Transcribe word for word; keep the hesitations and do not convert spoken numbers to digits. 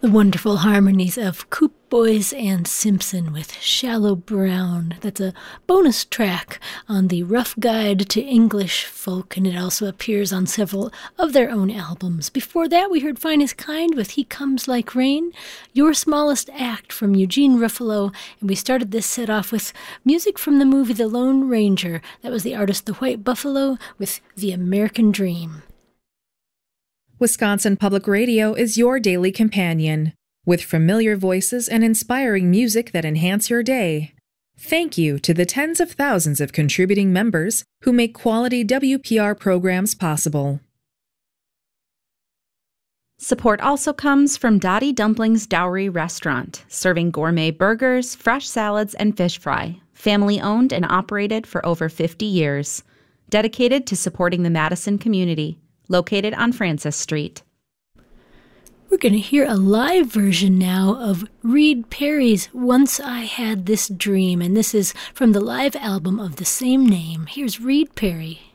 The wonderful harmonies of Coop Boys and Simpson with Shallow Brown. That's a bonus track on the Rough Guide to English Folk, and it also appears on several of their own albums. Before that, we heard Finest Kind with He Comes Like Rain, Your Smallest Act from Eugene Ruffalo, and we started this set off with music from the movie The Lone Ranger. That was the artist The White Buffalo with The American Dream. Wisconsin Public Radio is your daily companion, with familiar voices and inspiring music that enhance your day. Thank you to the tens of thousands of contributing members who make quality W P R programs possible. Support also comes from Dottie Dumplings Dowry Restaurant, serving gourmet burgers, fresh salads, and fish fry. Family-owned and operated for over fifty years. Dedicated to supporting the Madison community. Located on Francis Street. We're going to hear a live version now of Reed Perry's Once I Had This Dream, and this is from the live album of the same name. Here's Reed Perry.